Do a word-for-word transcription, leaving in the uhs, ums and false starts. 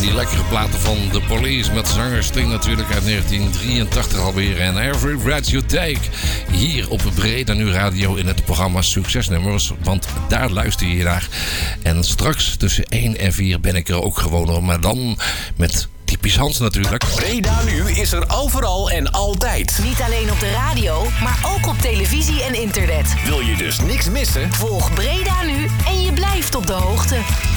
die lekkere platen van The Police met zanger Sting natuurlijk uit negentien drieëntachtig alweer. En Every Breath You Take hier op Breda Nu Radio in het programma Succesnummers. Want daar luister je naar. En straks tussen één en vier ben ik er ook gewoon hoor. Maar dan met typisch Hans natuurlijk. Breda Nu is er overal en altijd. Niet alleen op de radio, maar ook op televisie en internet. Wil je dus niks missen? Volg Breda Nu en je blijft op de hoogte.